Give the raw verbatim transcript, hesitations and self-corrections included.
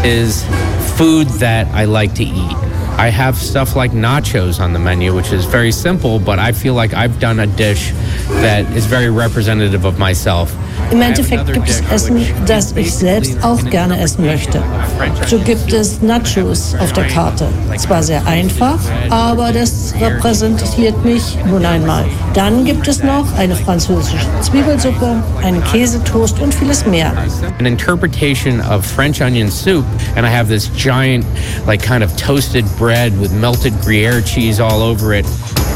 is food that I like to eat. I have stuff like nachos on the menu, which is very simple, but I feel like I've done a dish that is very representative of myself. Im Endeffekt gibt es Essen, das ich selbst auch gerne essen möchte. So gibt es Nachos auf der Karte. Zwar sehr einfach, aber das repräsentiert mich nun einmal. Dann gibt es noch eine französische Zwiebelsuppe, einen Käsetoast und vieles mehr. An interpretation of French onion soup, and I have this giant, like kind of toasted bread with melted Gruyere cheese all over it.